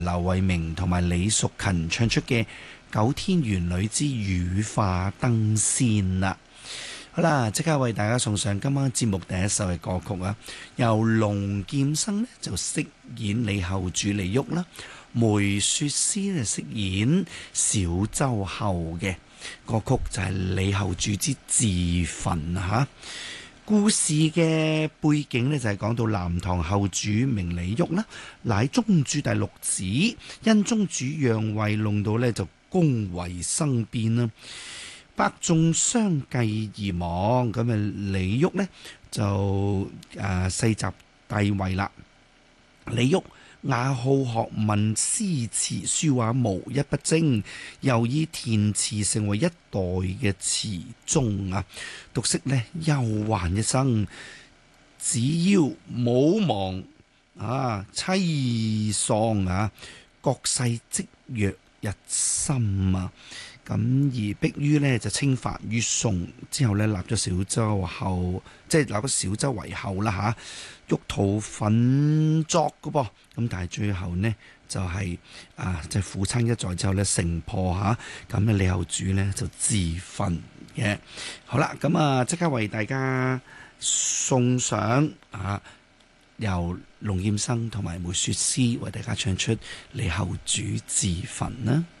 劉慧明同埋李淑勤唱出嘅《九天玄女之羽化燈仙》啦。好啦，即刻為大家送上今晚節目第一首嘅歌曲啊，由龍劍生呢就飾演李後主李煜啦，梅雪詩呢飾演小周后嘅歌曲就係李後主之自焚吓。故事嘅背景呢，就係講到南唐後主名李煜啦，乃宗主第六子，因宗主讓位弄到呢就宮闈生變啦。百眾相繼而亡，咁啊李煜呢就世襲帝位啦。李煜雅好學問，詩詞書畫無一不精，又以填詞成為一代嘅詞宗啊。獨惜呢憂患一生，子夭母亡啊，妻喪啊，國勢積弱日深啊。咁而迫於呢就稱藩於宋之後呢，立咗小周后，即係立咗小周為后啦吓，欲圖奮作嘅噃。咁但係最後呢就係即係父親一在之後呢城破吓，咁咧李後主呢就自焚嘅。好啦，咁即刻為大家送上由龍劍生同埋梅雪詩為大家唱出李後主自焚啦。